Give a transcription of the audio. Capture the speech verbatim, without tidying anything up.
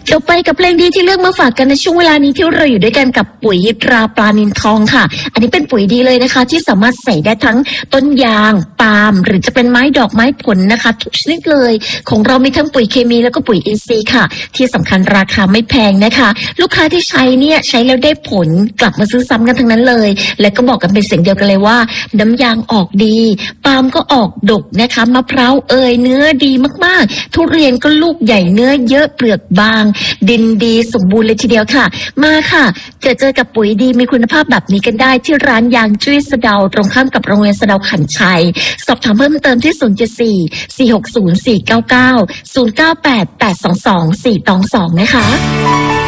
จบไปกับเพลงดีที่เลือกมาฝากกันในช่วงเวลานี้ที่เราอยู่ด้วยกันกับปุ๋ยตราปลานิลทองค่ะอันนี้เป็นปุ๋ยดีเลยนะคะที่สามารถใส่ได้ทั้งต้นยางปาล์มหรือจะเป็นไม้ดอกไม้ผลนะคะทุกชนิดเลยของเรามีทั้งปุ๋ยเคมีแล้วก็ปุ๋ยอินทรีย์ค่ะที่สำคัญราคาไม่แพงนะคะลูกค้าที่ใช้เนี่ยใช้แล้วได้ผลกลับมาซื้อซ้ำกันทั้งนั้นเลยและก็บอกกันเป็นเสียงเดียวกันเลยว่าน้ำยางออกดีปาล์มก็ออกดกนะคะมะพร้าวเอยเนื้อดีมากๆทุเรียนก็ลูกใหญ่เนื้อเยอะเปลือกบางดินดีสมบูรณ์เลยทีเดียวค่ะมาค่ะเจอเจอกับปุ๋ยดีมีคุณภาพแบบนี้กันได้ที่ร้านยางจุ้ยสะเดาตรงข้ามกับโรงเรียนสะเดาขันชัยสอบถามเพิ่มเติมที่ศูนย์ เจ็ด สี่ สี่ หก ศูนย์ สี่ เก้า เก้า ศูนย์ เก้า แปด แปด สอง สอง สี่ สอง สองนะคะ